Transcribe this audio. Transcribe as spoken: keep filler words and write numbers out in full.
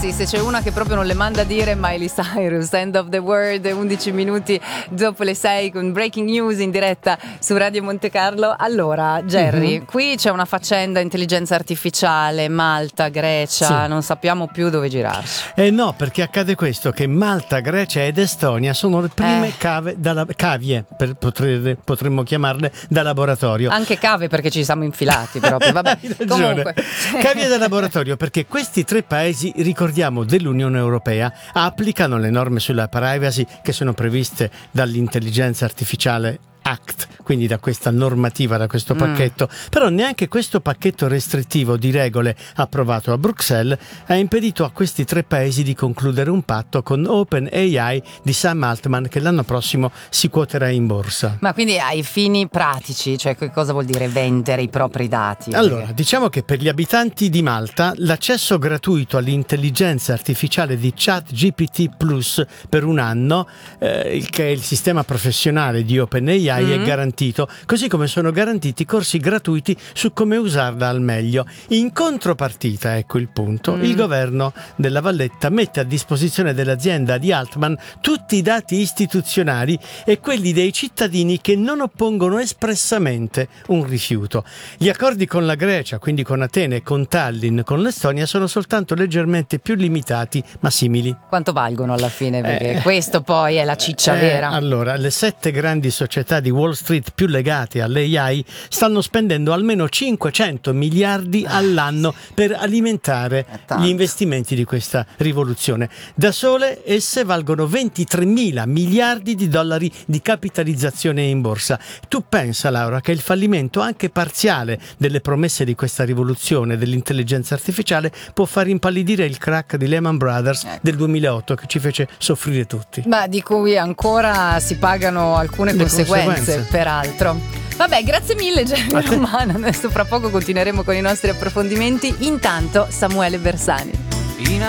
Jerry, se c'è una che proprio non le manda a dire, Miley Cyrus, End of the World, undici minuti dopo le sei con Breaking News in diretta su Radio Monte Carlo. Allora, Jerry, mm-hmm. qui c'è una faccenda intelligenza artificiale, Malta, Grecia, sì. non sappiamo più dove girarci. Eh no, perché accade questo, che Malta, Grecia ed Estonia sono le prime eh. cave da, cavie, per, potre, potremmo chiamarle, da laboratorio. Anche cave, perché ci siamo infilati proprio, vabbè. Comunque. Cavie da laboratorio, perché questi tre paesi, ricordiamo, dell'Unione Europea applicano le norme sulla privacy che sono previste dall'intelligenza artificiale Act, quindi da questa normativa, da questo pacchetto. Mm. Però neanche questo pacchetto restrittivo di regole approvato a Bruxelles ha impedito a questi tre paesi di concludere un patto con OpenAI di Sam Altman, che l'anno prossimo si quoterà in borsa. Ma quindi ai fini pratici, cioè che cosa vuol dire vendere i propri dati? Allora, diciamo che per gli abitanti di Malta l'accesso gratuito all'intelligenza artificiale di ChatGPT Plus per un anno, eh, che è il sistema professionale di OpenAI, Mm-hmm. è garantito, così come sono garantiti corsi gratuiti su come usarla al meglio. In contropartita, ecco il punto, mm. il governo della Valletta mette a disposizione dell'azienda di Altman tutti i dati istituzionali e quelli dei cittadini che non oppongono espressamente un rifiuto. Gli accordi con la Grecia, quindi con Atene, con Tallinn, con l'Estonia, sono soltanto leggermente più limitati ma simili. Quanto valgono alla fine? Perché eh, questo poi è la ciccia eh, vera. Allora, le sette grandi società di Wall Street più legate all'A I stanno spendendo almeno cinquecento miliardi all'anno per alimentare gli investimenti di questa rivoluzione. Da sole esse valgono ventitremila miliardi di dollari di capitalizzazione in borsa. Tu pensa, Laura, che il fallimento anche parziale delle promesse di questa rivoluzione dell'intelligenza artificiale può far impallidire il crack di Lehman Brothers ecco. del duemilaotto, che ci fece soffrire tutti. Ma di cui ancora si pagano alcune conseguenze. conseguenze. Peraltro. Vabbè, grazie mille Jerry Romano. Adesso fra poco continueremo con i nostri approfondimenti. Intanto Samuele Bersani.